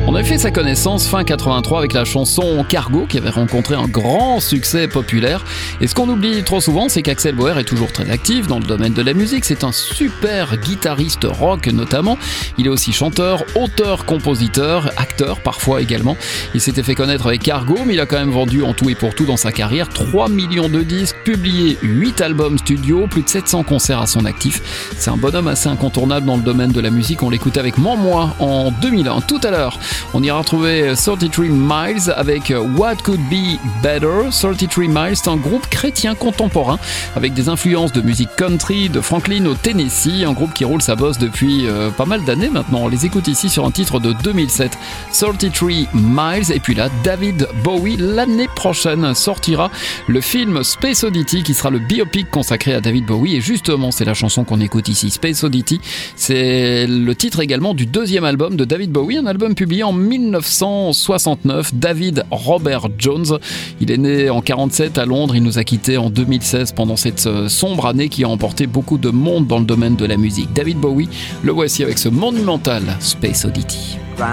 On a fait sa connaissance fin 83 avec la chanson Cargo qui avait rencontré un grand succès populaire. Et ce qu'on oublie trop souvent, c'est qu'Axel Bauer est toujours très actif dans le domaine de la musique. C'est un super guitariste rock notamment. Il est aussi chanteur, auteur, compositeur, acteur parfois également. Il s'était fait connaître avec Cargo, mais il a quand même vendu en tout et pour tout dans sa carrière 3 millions de disques, publié 8 albums studio, plus de 700 concerts à son actif. C'est un bonhomme assez incontournable dans le domaine de la musique. On l'écoute avec Moi en 2001. Tout à l'heure, on ira retrouver 33 Miles avec What Could Be Better. 33 Miles, c'est un groupe chrétien contemporain avec des influences de musique country, de Franklin au Tennessee, un groupe qui roule sa bosse depuis pas mal d'années maintenant. On les écoute ici sur un titre de 2007, 33 Miles. Et puis là, David Bowie. L'année prochaine sortira le film Space Oddity qui sera le biopic consacré à David Bowie. Et justement, c'est la chanson qu'on écoute ici, Space Oddity. C'est le titre également du deuxième album de David Bowie, un album publié en 1969, David Robert Jones. Il est né en 47 à Londres, il nous a quittés en 2016 pendant cette sombre année qui a emporté beaucoup de monde dans le domaine de la musique. David Bowie, le voici avec ce monumental Space Oddity.